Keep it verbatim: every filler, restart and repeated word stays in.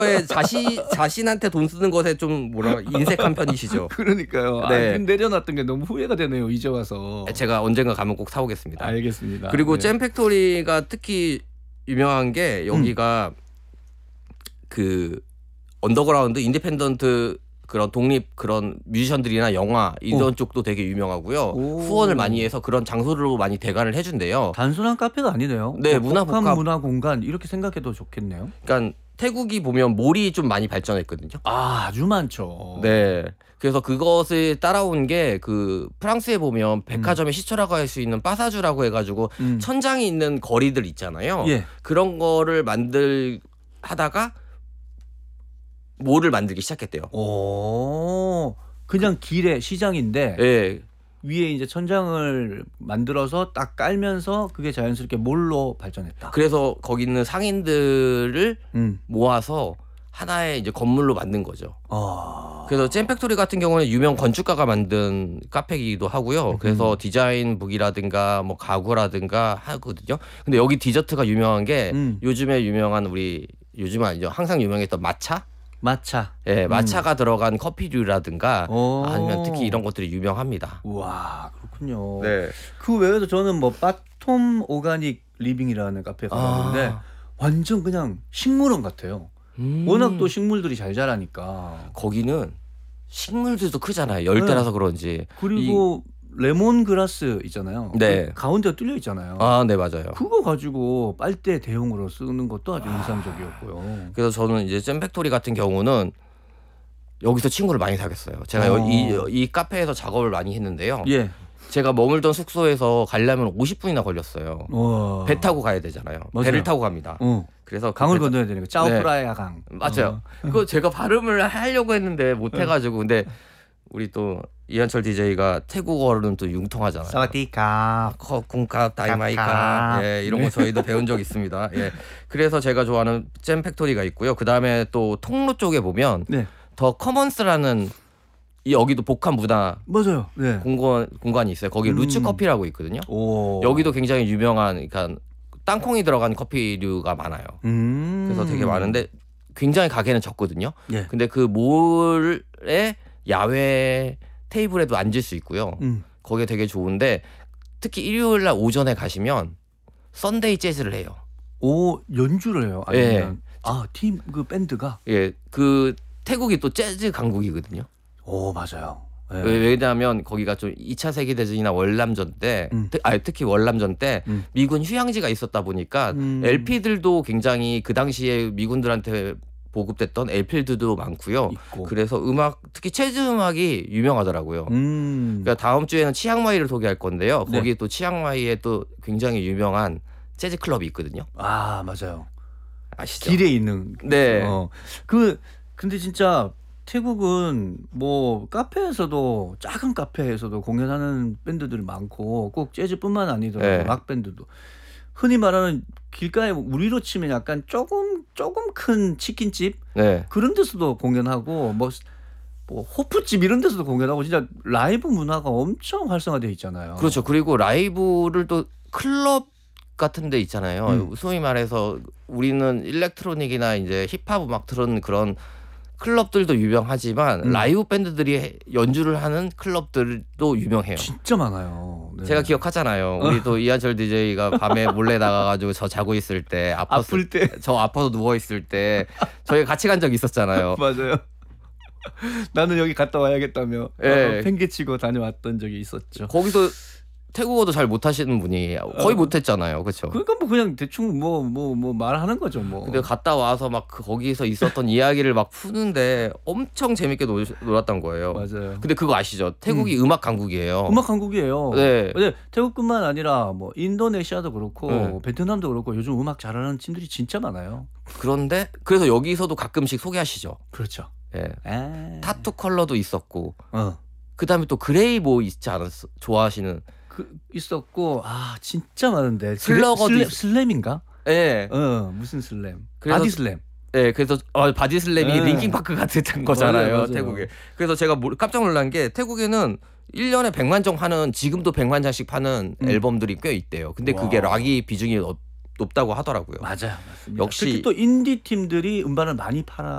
에 자신 자신한테 돈 쓰는 것에 좀 뭐라 인색한 편이시죠. 그러니까요. 네. 아, 내려놨던 게 너무 후회가 되네요. 이제 와서. 제가 언젠가 가면 꼭 사오겠습니다. 알겠습니다. 그리고 네. 잼 팩토리가 특히 유명한 게 여기가 음. 그 언더그라운드 인디펜던트 그런 독립 그런 뮤지션들이나 영화 이런 오. 쪽도 되게 유명하고요. 오. 후원을 많이 해서 그런 장소로 많이 대관을 해준대요. 단순한 카페가 아니네요. 네, 문화 복합 문화 공간 이렇게 생각해도 좋겠네요. 그러니까 태국이 보면 몰이 좀 많이 발전했거든요. 아, 아주 많죠. 네. 그래서 그것을 따라온 게 그 프랑스에 보면 백화점의 음. 시초라고 할 수 있는 빠사주라고 해가지고 음. 천장이 있는 거리들 있잖아요. 예. 그런 거를 만들 하다가 몰을 만들기 시작했대요. 오, 그냥 길에 시장인데 네. 위에 이제 천장을 만들어서 딱 깔면서 그게 자연스럽게 몰로 발전했다. 그래서 거기 있는 상인들을 음. 모아서 하나의 이제 건물로 만든 거죠. 아... 그래서 잼 팩토리 같은 경우는 유명 건축가가 만든 카페이기도 하고요. 그래서 음. 디자인 북이라든가 뭐 가구라든가 하거든요. 근데 여기 디저트가 유명한 게 음. 요즘에 유명한 우리 요즘은 아니죠. 항상 유명했던 마차? 마차. 예, 네, 마차가 음. 들어간 커피류라든가 아니면 특히 이런 것들이 유명합니다. 와, 그렇군요. 네. 그 외에도 저는 뭐 바톰 오가닉 리빙이라는 카페 가봤는데 아. 완전 그냥 식물원 같아요. 음. 워낙 또 식물들이 잘 자라니까. 거기는 식물들도 크잖아요. 열대라서 네. 그런지. 그리고 이... 레몬그라스 있잖아요. 네. 그 가운데가 뚫려 있잖아요. 아, 네, 맞아요. 그거 가지고 빨대 대용으로 쓰는 것도 아주 인상적이었고요. 그래서 저는 이제 잼 팩토리 같은 경우는 여기서 친구를 많이 사귀었어요. 제가 어. 이, 이 카페에서 작업을 많이 했는데요. 예. 제가 머물던 숙소에서 가려면 오십 분이나 걸렸어요. 우와. 배 타고 가야 되잖아요. 맞아요. 배를 타고 갑니다. 어. 그래서 강을 그 건너야 되니까 짜오프라야 네. 강. 맞아요. 어. 그거 제가 발음을 하려고 했는데 못 해가지고 근데 우리 또 이한철 디제이가 태국어로는 또 융통하잖아요. 사와디카, 커쿵카, 다이마이카, 예, 이런 거 저희도 배운 적 있습니다. 예, 그래서 제가 좋아하는 잼 팩토리가 있고요. 그 다음에 또 통로 쪽에 보면 네. 더 커먼스라는 이 여기도 복합 문화 맞아요. 네. 공간 공간이 있어요. 거기 음. 루츠 커피라고 있거든요. 오. 여기도 굉장히 유명한 그러니까 땅콩이 들어간 커피류가 많아요. 음. 그래서 되게 많은데 굉장히 가게는 적거든요. 예. 근데 그 몰에 야외 테이블에도 앉을 수 있고요. 음. 거기에 되게 좋은데 특히 일요일 날 오전에 가시면 썬데이 재즈를 해요. 오, 연주를 해요? 아니면 예. 아, 팀 그 밴드가? 예, 그 태국이 또 재즈 강국이거든요. 오, 맞아요. 예. 왜냐하면 거기가 좀 이 차 세계대전이나 월남전 때, 음. 아, 특히 월남전 때 음. 미군 휴양지가 있었다 보니까 음. 엘피들도 굉장히 그 당시에 미군들한테 보급됐던 엘피들도 많고요. 있고. 그래서 음악 특히 재즈 음악이 유명하더라고요. 음. 그러니까 다음 주에는 치앙마이를 소개할 건데요. 거기 네. 또 치앙마이에 또 굉장히 유명한 재즈 클럽이 있거든요. 아, 맞아요. 아시죠? 길에 있는. 네. 어. 그 근데 진짜 태국은 뭐 카페에서도 작은 카페에서도 공연하는 밴드들이 많고 꼭 재즈뿐만 아니더라도 네. 락 밴드도. 흔히 말하는 길가에 우리로 치면 약간 조금 조금 큰 치킨집 네. 그런 데서도 공연하고 뭐, 뭐 호프집 이런 데서도 공연하고 진짜 라이브 문화가 엄청 활성화되어 있잖아요. 그렇죠. 그리고 라이브를 또 클럽 같은 데 있잖아요. 음. 소위 말해서 우리는 일렉트로닉이나 이제 힙합 음악 들은 그런 클럽들도 유명하지만 음. 라이브 밴드들이 연주를 하는 클럽들도 유명해요. 진짜 많아요. 네. 제가 기억하잖아요. 우리 또 이한철 디제이가 밤에 몰래 나가가지고 저 자고 있을 때 아팠을 아플 때, 저 아파서 누워 있을 때 저희 같이 간 적 있었잖아요. 맞아요. 나는 여기 갔다 와야겠다며 네. 어, 팽개치고 다녀왔던 적이 있었죠. 거기서 태국어도 잘 못하시는 분이 거의 어. 못했잖아요, 그렇죠? 그러니까 뭐 그냥 대충 뭐 뭐 뭐 말하는 거죠, 뭐. 근데 갔다 와서 막 거기서 있었던 이야기를 막 푸는데 엄청 재밌게 놀, 놀았던 거예요. 맞아요. 근데 그거 아시죠? 태국이 음. 음악 강국이에요. 음악 강국이에요. 네. 근데 태국뿐만 아니라 뭐 인도네시아도 그렇고 네. 베트남도 그렇고 요즘 음악 잘하는 팀들이 진짜 많아요. 그런데 그래서 여기서도 가끔씩 소개하시죠. 그렇죠. 예. 네. 타투 컬러도 있었고. 어. 그다음에 또 그레이 뭐 있지 않았어? 좋아하시는 그 있었고 아 진짜 많은데 슬러거도 슬램, 슬램인가? 예. 네. 어 무슨 슬램? 바디 슬램. 예, 네, 그래서 어, 바디 슬램이 네. 링킨 파크 같은 거잖아요, 맞아요, 맞아요. 태국에. 그래서 제가 깜짝 놀란 게 태국에는 일 년에 백만 장 하는 지금도 백만 장씩 파는 음. 앨범들이 꽤 있대요. 근데 와. 그게 락이 비중이 높다고 하더라고요. 맞아요, 맞습니다. 역시 특히 또 인디 팀들이 음반을 많이 팔아.